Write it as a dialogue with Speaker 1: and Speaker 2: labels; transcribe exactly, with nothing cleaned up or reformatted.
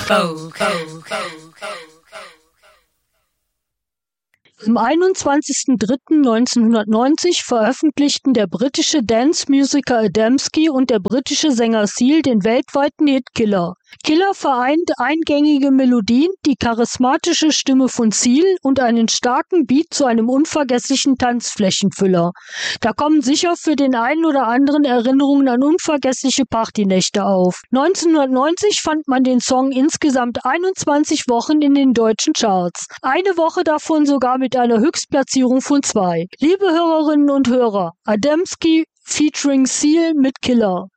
Speaker 1: Am einundzwanzigsten dritten neunzehnhundertneunzig veröffentlichten der britische Dance-Musiker Adamski und der britische Sänger Seal den weltweiten Hit Killer. Killer vereint eingängige Melodien, die charismatische Stimme von Seal und einen starken Beat zu einem unvergesslichen Tanzflächenfüller. Da kommen sicher für den einen oder anderen Erinnerungen an unvergessliche Partynächte auf. neunzehnhundertneunzig fand man den Song insgesamt einundzwanzig Wochen in den deutschen Charts. Eine Woche davon sogar mit einer Höchstplatzierung von zwei. Liebe Hörerinnen und Hörer, Adamski featuring Seal mit Killer.